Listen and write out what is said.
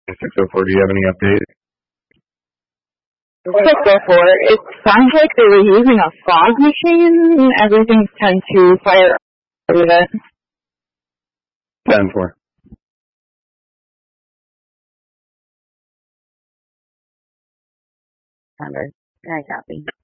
604, do you have any update? 604, it sounds like they were using a fog machine and everything tends to fire with it. 10-4. Number. I copy.